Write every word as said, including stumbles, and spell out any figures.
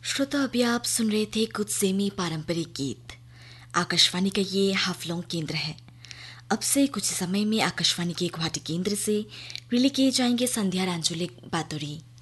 श्रोता, अभी आप सुन रहे थे कुछ सेमी पारंपरिक गीत। आकाशवाणी का ये हाफलोंग केंद्र है। अब से कुछ समय में आकाशवाणी के गुवाहाटी केंद्र से रिले किए जाएंगे संध्या रांचोलिक बातोरी।